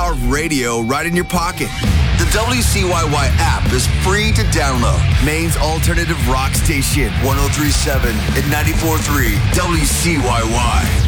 power of radio right in your pocket. The WCYY app is free to download. Maine's alternative rock station, 103.7 and 94.3 WCYY.